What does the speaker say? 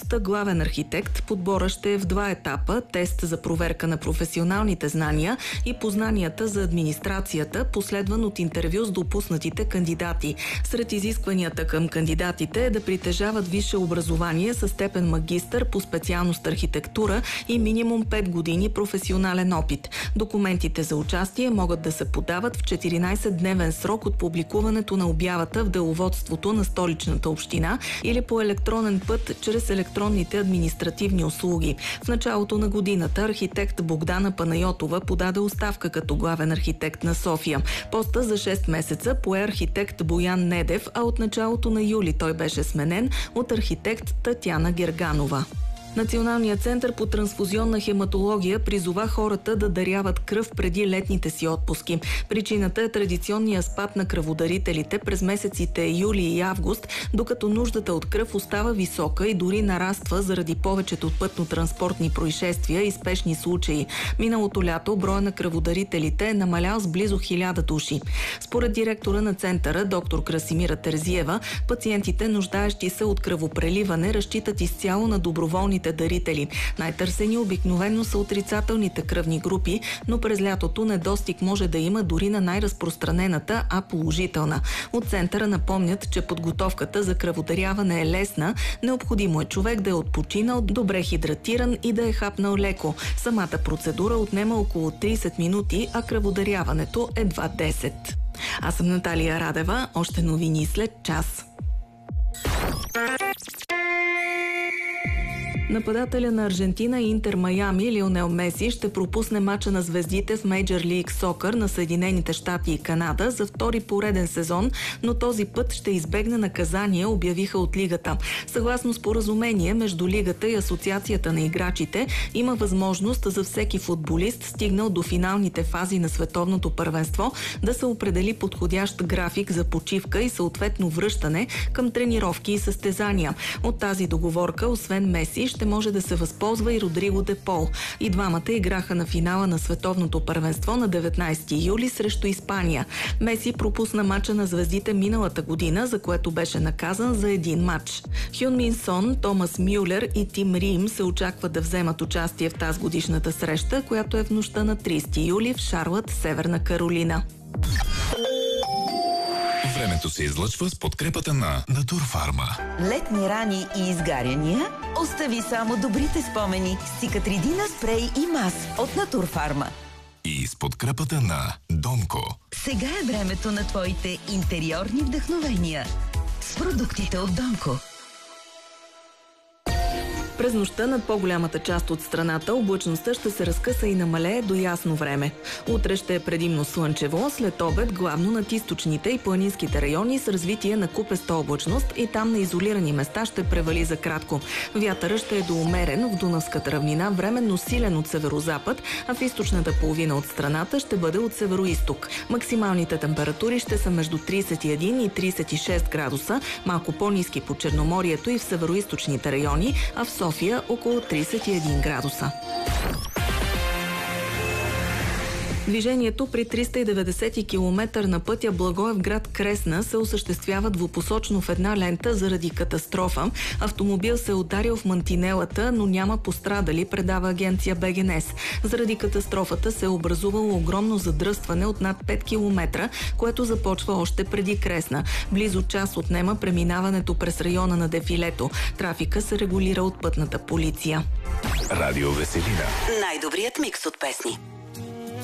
длъжността главен архитект подбора ще е в 2 етапа – тест за проверка на професионалните знания и познанията за администрацията, последван от интервю с допуснатите кандидати. Сред изискванията към кандидатите е да притежават висше образование със степен магистър по специалност архитектура и минимум 5 години професионален опит. Документите за участие могат да се подават в 14-дневен срок от публикуването на обявата в деловодството на Столичната община или по електронен път чрез електронните административни услуги. В началото на годината архитект Богдана Панайотова подаде оставка като главен архитект на София. Поста за 6 месеца пое архитект Боян Недев, а от началото на юли той беше сменен от архитект Татяна Герганова. Националният център по трансфузионна хематология призова хората да даряват кръв преди летните си отпуски. Причината е традиционния спад на кръводарителите през месеците юли и август, докато нуждата от кръв остава висока и дори нараства заради повечето пътно-транспортни происшествия и спешни случаи. Миналото лято броя на кръводарителите е намалял с близо 1000 души. Според директора на центъра, доктор Красимира Терзиева, пациентите, нуждаещи се от кръвопреливане, разчитат изцяло на доброволни дарители. Най-търсени обикновено са отрицателните кръвни групи, но през лятото недостиг може да има дори на най-разпространената, а положителна. От центъра напомнят, че подготовката за кръводаряване е лесна, необходимо е човек да е отпочинал, добре хидратиран и да е хапнал леко. Самата процедура отнема около 30 минути, а кръводаряването едва 10. Аз съм Наталия Радева, още новини след час. Нападателя на Аржентина и Интер Майами Лионел Меси ще пропусне мача на звездите в Major League Soccer на Съединените щати и Канада за втори пореден сезон, но този път ще избегне наказание, обявиха от лигата. Съгласно споразумение между лигата и Асоциацията на играчите, има възможност за всеки футболист, стигнал до финалните фази на световното първенство, да се определи подходящ график за почивка и съответно връщане към тренировки и състезания. От тази договорка, освен Меси, ще може да се възползва и Родриго де Пол. И двамата играха на финала на световното първенство на 19 юли срещу Испания. Меси пропусна мача на звездите миналата година, за което беше наказан за един мач. Хюн Мин Сон, Томас Мюлер и Тим Рим се очаква да вземат участие в тази годишната среща, която е в нощта на 30 юли в Шарлът, Северна Каролина. Времето се излъчва с подкрепата на Натурфарма. Летни рани и изгаряния? Остави само добрите спомени с Цикатридина спрей и мас от Натурфарма. И с подкрепата на Донко. Сега е времето на твоите интериорни вдъхновения с продуктите от Донко. През нощта над по-голямата част от страната облачността ще се разкъса и намалее до ясно време. Утре ще е предимно слънчево, след обед главно над източните и планинските райони с развитие на купеста облачност и там на изолирани места ще превали за кратко. Вятъра ще е доумерен в Дунавската равнина, временно силен от северозапад, а в източната половина от страната ще бъде от североизток. Максималните температури ще са между 31 и 36 градуса, малко по-ниски по Черноморието и в североизточните райони, а в София около 31 градуса. Движението при 390 км на пътя Благоевград – Кресна се осъществява двупосочно в една лента заради катастрофа. Автомобил се е ударил в мантинелата, но няма пострадали, предава агенция БГНС. Заради катастрофата се е образувало огромно задръстване от над 5 км, което започва още преди Кресна. Близо час отнема преминаването през района на дефилето. Трафика се регулира от пътната полиция. Радио Веселина. Най-добрият микс от песни.